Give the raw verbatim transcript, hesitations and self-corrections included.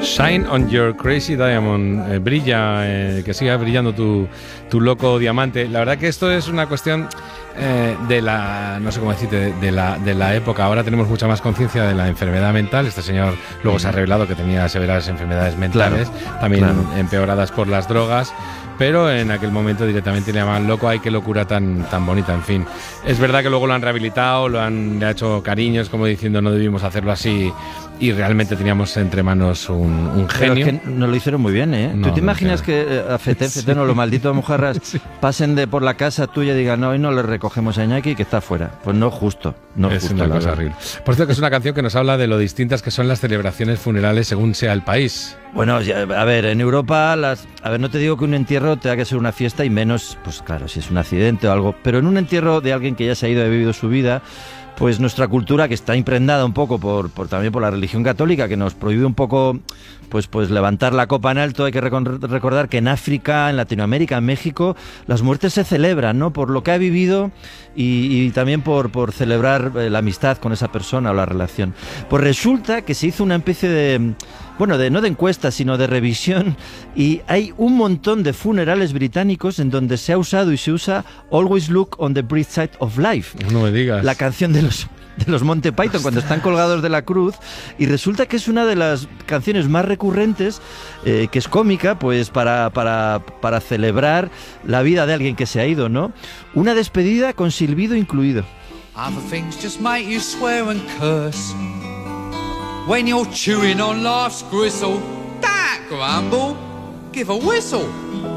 Shine on your crazy diamond, eh, brilla, eh, que siga brillando tu, tu loco diamante. La verdad que esto es una cuestión eh, de la, no sé cómo decirte, de, de, la, de la época. Ahora tenemos mucha más conciencia de la enfermedad mental. Este señor luego se ha revelado que tenía severas enfermedades mentales, claro, también claro. empeoradas por las drogas. Pero en aquel momento directamente le llamaban loco. Ay, qué locura tan, tan bonita, en fin. Es verdad que luego lo han rehabilitado, lo han le ha hecho cariños, como diciendo no debimos hacerlo así, y realmente teníamos entre manos un, un genio. Pero es que nos lo hicieron muy bien, ¿eh? No, ¿Tú te imaginas no que eh, a Feten, sí. Feten o los malditos mojarras sí. pasen de por la casa tuya y digan, no, hoy no le recogemos a Iñaki que está fuera? Pues no justo, no es justo. una cosa horrible. Por cierto, que es una canción que nos habla de lo distintas que son las celebraciones funerales según sea el país. Bueno, a ver, en Europa, las, a ver, no te digo que un entierro tenga que ser una fiesta y menos, pues claro, si es un accidente o algo, pero en un entierro de alguien que ya se ha ido y ha vivido su vida, pues nuestra cultura, que está impregnada un poco por, por también por la religión católica, que nos prohíbe un poco pues, pues levantar la copa en alto. Hay que recordar que en África, en Latinoamérica, en México, las muertes se celebran, ¿no? Por lo que ha vivido y, y también por, por celebrar eh, la amistad con esa persona o la relación. Pues resulta que se hizo una especie de... Bueno, de, no de encuesta, sino de revisión, y hay un montón de funerales británicos en donde se ha usado y se usa Always Look on the Bright Side of Life. No me digas. La canción de los, de los Monty Python, ¡ostras!, cuando están colgados de la cruz, y resulta que es una de las canciones más recurrentes, eh, que es cómica, pues para, para, para celebrar la vida de alguien que se ha ido, ¿no? Una despedida con silbido incluido. Other things just make you swear and curse. When you're chewing on life's gristle, don't grumble, give a whistle.